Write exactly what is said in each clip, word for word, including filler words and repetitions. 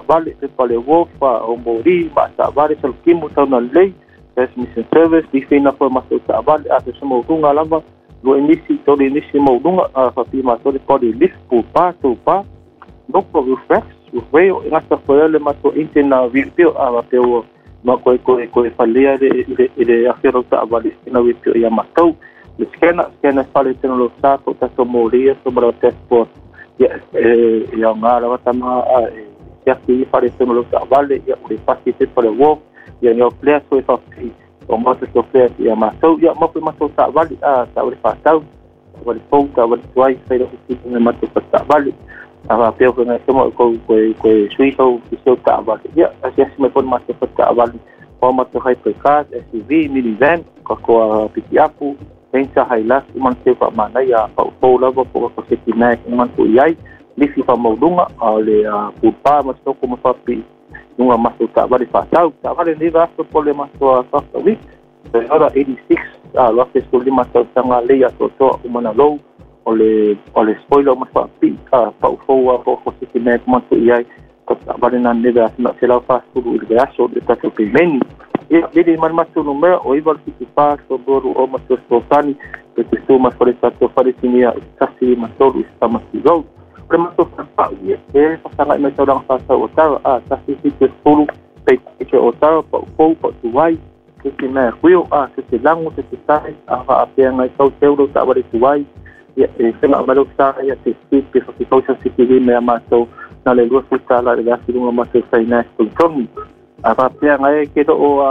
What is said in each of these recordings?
vale te pale wofa o mori ba ta vale sel kimu tana lei transmission service di fina for maso ta vale a se mo runga lava lo inisi to inisi mo runga a fa pi maso de podi lift pu pa to pa no pro refresh veo ngata foi le mato intena video a teu ma ko ko ko falia de de afero ta vale na video ya mato le skena skena fale teno lo sa to ta to moria sobre o test ya eh ya ngala tama ya ki fale teno lo sa vale ya le facilite para wo ya no player so fa o mo to player ya mato ya mo mato ta vale a ta le fa ta vale fo ta vale twice sai do ki mato ta vale a peo que na como ko ko ko suiso que ta vale ya así me pon más que ta vale como to hypercar S U V minivan ko ko pikiapu pensa hailas man se pa mana ya pa po la po ko se tina man ko yai lisi pa modunga ale pupa mas to como papi nunga mas ta vale pa ta ta vale ni va so problema so sa wi ahora eighty-six a lo que es problema so tanga le ya to to umana low ole ole spoiler mas papi pa po wa po ko se tina man ko yai ko vale na nega na se la fa su de aso de ta que meni e de man mas no me o iba que pa so do o mas so tani que tu mas por esta to fare sinia casi mas todo está mas go prema to pa e e pasanga me tawang sa sa otar a casi que solo pe que otar po po po tu vai que se me rio a que se lango que se sai a a pia ngai tau euro ta vai tu vai e se na malo sa ya se speed pe que causa se que me amato na le lua futa la de gasi uma mas sai na control apa pia ngai ke do o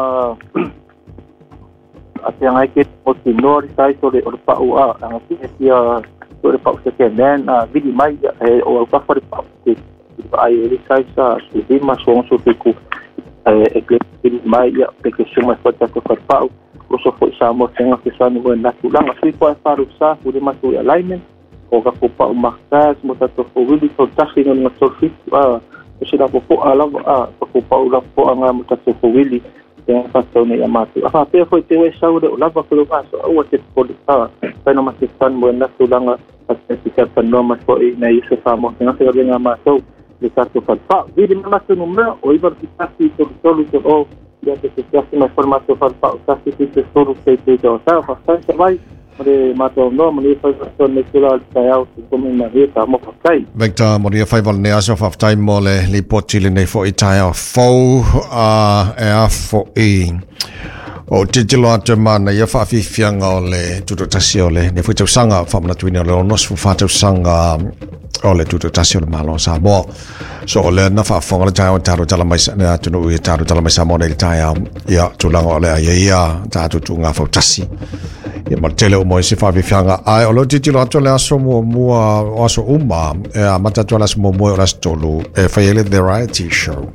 apa ngai ke o tinor sai so de o pa o a ngi ke ya so de pa se ke men a vidi mai o pa for pa ke ai ele sai sa de ma so so ke ku e ke vidi mai ya ke se ma fota ko pa o so foi sa mo tenga ke sa no na tu lang así po para usar o de ma tu alignment o ka ko pa o marcas mo ta to o vidi to taxi no so fit a se da po ala a po pa o la po anga mo ta to wili yang pasal ni amatu apa pe foi te sa o la pa ko pa so o te po ta pa no mas tan mo na tu lang pacificar pa no mas po na iso sa mo na se ga ma so de sa to pa pa vidi mas no me o iba ki taxi to solo to o ya que se hace una formato pa pa taxi to solo te te to sa pa sa vai de mato no me fai so ne kula taiao como na vida mo kai Victor mo dia fai val ne aso of time mo le li potile nei fo itaiao fo a e fo e o titilo ate mana ia fa fi fianga le tuto tasio le ne fo sanga fa na twina le nos fu fa sanga o le tuto tasio le malo sa mo so le na fa fonga le taiao taro tala mai ne atu no i taro tala mai sa mo le taiao ia tulanga le ia ia ta tu nga fo tasi e martele o moise fa fianga ai o lo titilo ate le aso mo mo aso uma e a mata tola mo mo ora stolo e fa ele the variety show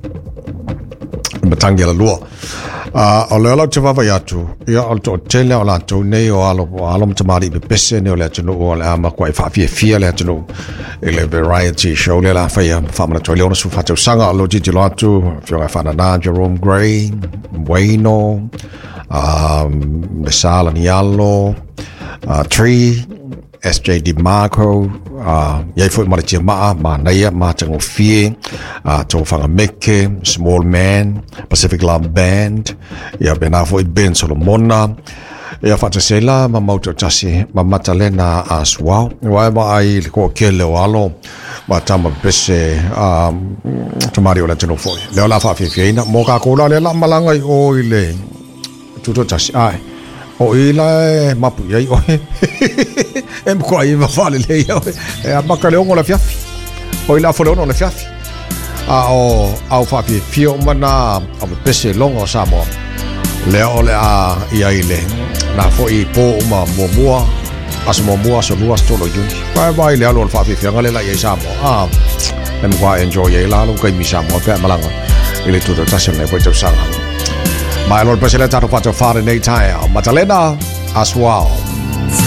matangela lua a o le ala te vava yatu ia o to tele o la to nei o alo alo mtamari be pese ne o le tino o le ama kwa fa fie fie le tino ele variety show le la fa ia fa mana to le ona su fa te sanga lo titi lo atu fio fa na Jerome Gray Bueno um the Sala Nialo uh Tree S J DeMarco uh ia foi mara tia ma ma naia ma tango fie uh to fanga meke Small Man Pacific Love Band ia bena foi Ben Solomona ia fata sela ma mauto tasi ma matalena aswa wa ma ai ko kele walo ma tama pese um tomari ola teno foi le ola fa fie fie ina mo ka ko la le la malanga o ile tuto tasi ai o ila mapu ia o em ko ai va fale le ia e a baka le ongo la fiafi o ila fole ono la fiafi a o au fa fie fie mana a pese longo samo le ole a ia ile na fo i po uma mo mua as mo mua so lua stolo juni vai vai le alo fa fie ngale la ia samo a em ko enjoy ia la lo kai mi samo pe malanga ile tuto tasio ne foi te sanga mai lor pesele tato fato fare nei tai matalena as well